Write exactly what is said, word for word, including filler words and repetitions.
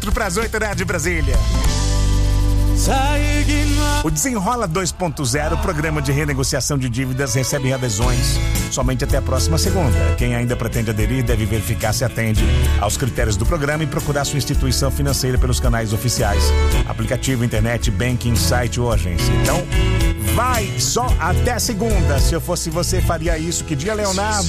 para as oito, né, de Brasília. O Desenrola dois ponto zero, programa de renegociação de dívidas, recebe adesões somente até a próxima segunda. Quem ainda pretende aderir deve verificar se atende aos critérios do programa e procurar sua instituição financeira pelos canais oficiais, aplicativo, internet, banking, site ou agência. Então, vai só até segunda. Se eu fosse você, faria isso. Que dia, Leonardo?